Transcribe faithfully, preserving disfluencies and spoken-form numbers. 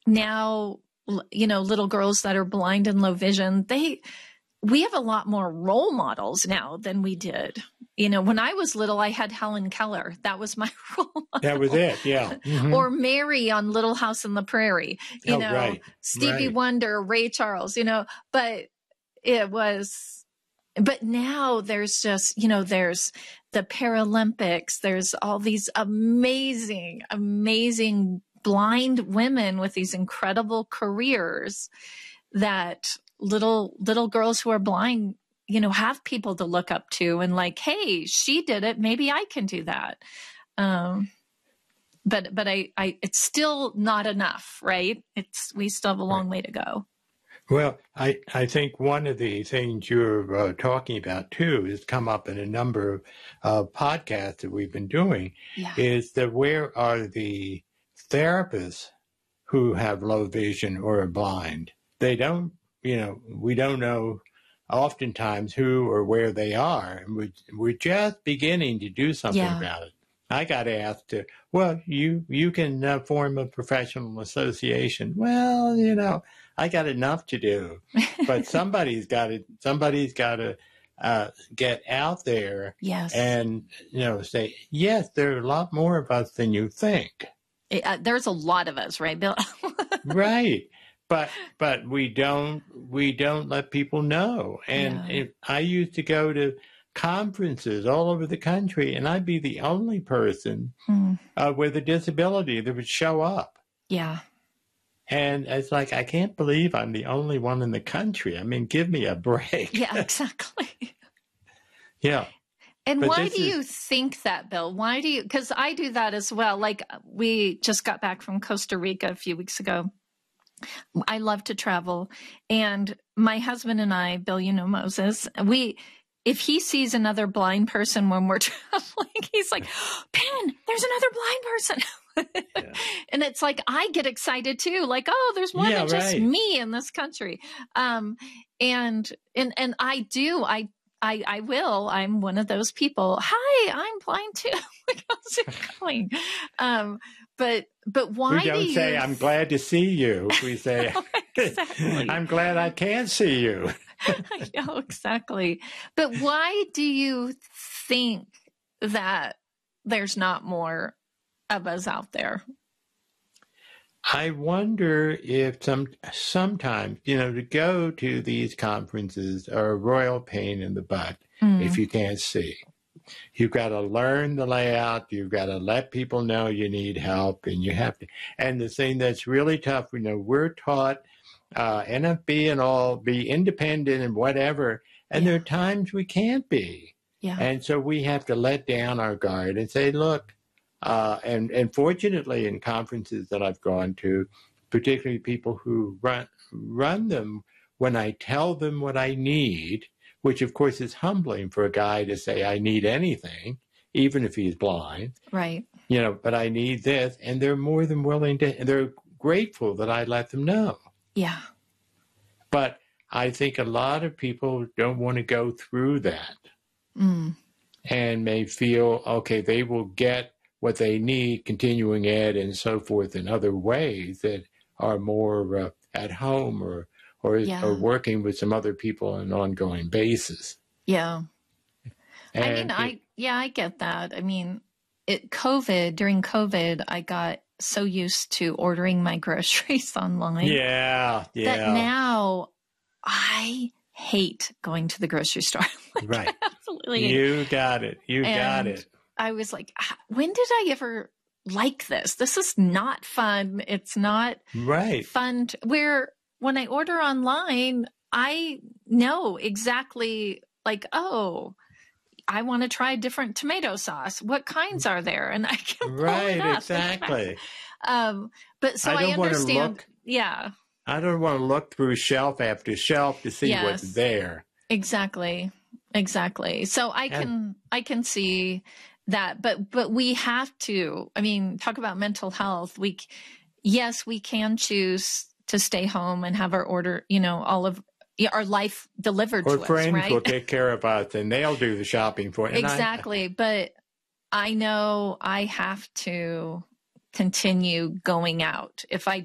now, you know, little girls that are blind and low vision, they, we have a lot more role models now than we did. You know, when I was little, I had Helen Keller. That was my role model. That was it, yeah. Mm-hmm. Or Mary on Little House on the Prairie, you oh, know, right. Stevie right. Wonder, Ray Charles, you know, but it was, but now there's just, you know, there's the Paralympics. There's all these amazing, amazing blind women with these incredible careers that little, little girls who are blind, you know, have people to look up to and like, hey, she did it. Maybe I can do that. Um, but, but I, I, it's still not enough, right? It's, we still have a long way to go. Well, I, I think one of the things you're uh, talking about, too, has come up in a number of uh, podcasts that we've been doing, yeah. is that where are the therapists who have low vision or are blind? They don't, you know, we don't know oftentimes who or where they are. And we, we're just beginning to do something yeah. about it. I got asked to, well, you, you can uh, form a professional association. Well, you know, I got enough to do, but somebody's got to, somebody's got to uh, get out there yes. and, you know, say, yes, there are a lot more of us than you think. It, uh, there's a lot of us, right, Bill? Right. But, but we don't, we don't let people know. And yeah. if I used to go to conferences all over the country and I'd be the only person mm. uh, with a disability that would show up. Yeah. And it's like, I can't believe I'm the only one in the country. I mean, give me a break. Yeah, exactly. yeah. And but why do is... you think that, Bill? Why do you, because I do that as well. Like we just got back from Costa Rica a few weeks ago. I love to travel. And my husband and I, Bill, you know Moses, we, if he sees another blind person when we're traveling, he's like, Penn, there's another blind person. Yeah. And it's like, I get excited too. Like, oh, there's more yeah, than just right. me in this country. Um, and, and, and I do, I, I, I will, I'm one of those people. Hi, I'm blind too. Like, how's it going? Um, but, but why we don't do say, you... I'm glad to see you. We say, exactly. I'm glad I can see you. I know, exactly. But why do you think that there's not more of us out there? I wonder if some sometimes, you know, to go to these conferences are a royal pain in the butt mm. if you can't see. You've got to learn the layout. You've got to let people know you need help, and you have to. And the thing that's really tough, you know, we're taught uh, N F B and all, be independent and whatever, and yeah. there are times we can't be. Yeah. And so we have to let down our guard and say, look, uh, and, and fortunately in conferences that I've gone to, particularly people who run, run them, when I tell them what I need, which of course is humbling for a guy to say, I need anything, even if he's blind. Right. You know, but I need this. And they're more than willing to, and they're grateful that I let them know. Yeah. But I think a lot of people don't want to go through that mm. and may feel, okay, they will get what they need, continuing ed and so forth in other ways that are more uh, at home or or, yeah. or working with some other people on an ongoing basis. Yeah. And I mean, it, I, yeah, I get that. I mean, it, COVID, during COVID, I got so used to ordering my groceries online. Yeah, yeah. That now I hate going to the grocery store. Like, right. Absolutely. You got it. You and got it. I was like, when did I ever like this? This is not fun. It's not right. fun. To, where when I order online, I know exactly like, oh, I want to try different tomato sauce. What kinds are there? And I can pull right, it up. exactly. um, but so I, I understand. Look, yeah. I don't want to look through shelf after shelf to see yes, what's there. Exactly. Exactly. So I can, and, I can see that, but, but we have to, I mean, talk about mental health. We, yes, we can choose to stay home and have our order, you know, all of our life delivered or to us, friends right? will take care of us and they'll do the shopping for us. Exactly. I, but I know I have to continue going out. If I